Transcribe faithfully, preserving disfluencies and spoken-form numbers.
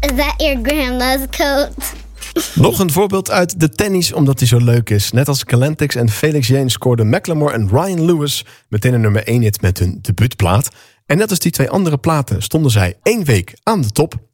Is that your grandma's coat? Nog een voorbeeld uit de tennis, omdat hij zo leuk is. Net als Calentix en Felix Janes scoorden Macklemore en Ryan Lewis meteen een nummer één hit met hun debuutplaat. En net als die twee andere platen stonden zij één week aan de top.